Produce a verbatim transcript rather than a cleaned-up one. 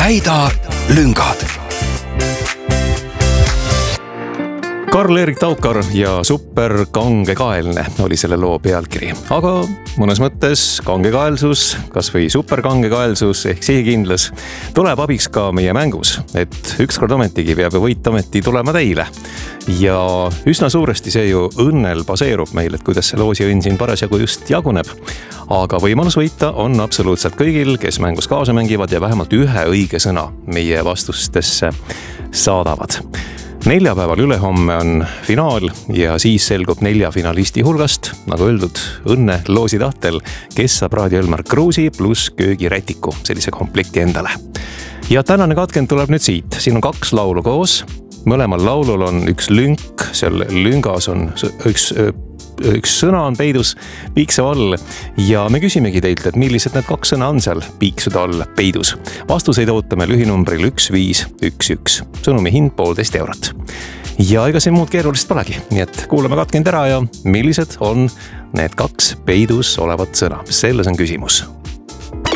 täida lüngad. Karl-Erik Taukar ja super kangekaelne oli selle loo pealkiri, aga mõnes mõttes kangekaelsus, kas või super kangekaelsus ehk sihikindlus tuleb abiks ka meie mängus, et ükskord ometigi peab ju võit ometi tulema teile. Ja üsna suuresti see ju õnnel baseerub meil, et kuidas see loosi õnn siin parasjagu just jaguneb. Aga võimalus võita on absoluutselt kõigil, kes mängus kaasa mängivad ja vähemalt ühe õige sõna meie vastustesse saadavad. Neljapäeval ülehomme on finaal ja siis selgub nelja finalisti hulgast, nagu öeldud, õnne loosi tahtel, kes saab Raadio Elmar Kruusi pluss köögirätiku, sellise komplekti endale. Ja tänane katkend tuleb nüüd siit. Siin on kaks laulu koos. Mõlemal laulul on üks lünk, seal lüngas on üks, üks sõna on peidus piikse all ja me küsimegi teilt, et millised need kaks sõna on seal piiksude all peidus. Vastuseid ootame lühinumbril üks viis üks üks. Sõnumi hind poolteist eurot. Ja ega siin muud keerulist polegi, nii et kuulame katkend ära ja millised on need kaks peidus olevat sõna. Selles on küsimus.